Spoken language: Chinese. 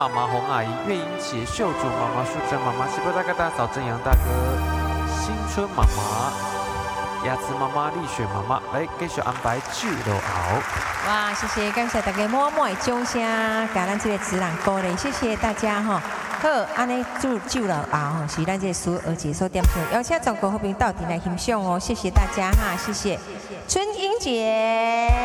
妈妈洪阿姨、岳英姐、秀竹妈妈、淑珍妈妈、西伯大哥大嫂、正阳大哥、新春妈妈、雅慈妈妈、丽雪妈妈，来继续安排酒落后。 哇，谢谢，感谢大家默默的掌声，甲咱这个职人鼓励，谢谢大家哈。好，安尼酒落后吼，是咱这个苏儿姐所点唱，邀请全国好朋友到底来欣赏哦，谢谢大家哈，谢谢春英姐。